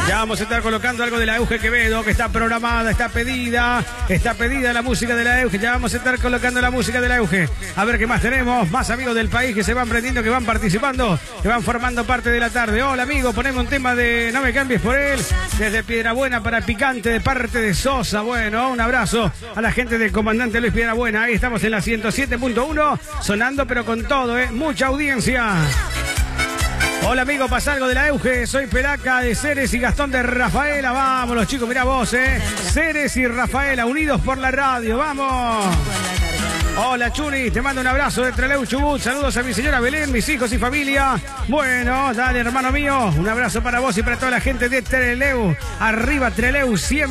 Ya vamos a estar colocando algo de la Euge Quevedo, que está programada, está pedida la música de la Euge. Ya vamos a estar colocando la música de la Euge. A ver qué más tenemos, más amigos del país que se van prendiendo, que van participando, que van formando parte de la tarde. Hola amigo, ponemos un tema de No me cambies por él, desde Piedrabuena para Picante, de parte de Sosa. Bueno, un abrazo a la gente del comandante Luis Piedrabuena. Ahí estamos en la 107.1, sonando pero con todo, mucha audiencia. Hola amigo, pasa algo de la Euge, soy Pelaca de Ceres y Gastón de Rafaela. Vamos los chicos, mirá vos, Ceres y Rafaela, unidos por la radio, vamos. Hola Chuni, te mando un abrazo de Trelew Chubut, saludos a mi señora Belén, mis hijos y familia. Bueno, dale hermano mío, un abrazo para vos y para toda la gente de Trelew. Arriba Trelew, siempre.